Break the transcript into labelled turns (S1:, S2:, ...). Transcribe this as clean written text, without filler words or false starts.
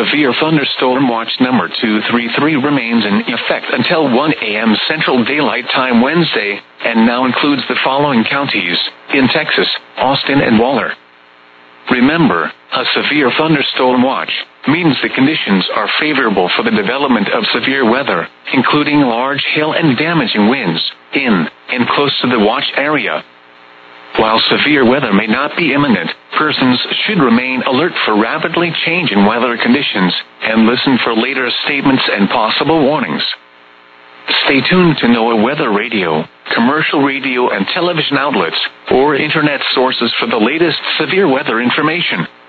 S1: severe thunderstorm watch number 233 remains in effect until 1 a.m. Central Daylight Time Wednesday, and now includes the following counties in Texas: Austin and Waller. Remember, a severe thunderstorm watch means the conditions are favorable for the development of severe weather, including large hail and damaging winds, in and close to the watch area. While severe weather may not be imminent, persons should remain alert for rapidly changing weather conditions and listen for later statements and possible warnings. Stay tuned to NOAA Weather Radio, commercial radio and television outlets, or internet sources for the latest severe weather information.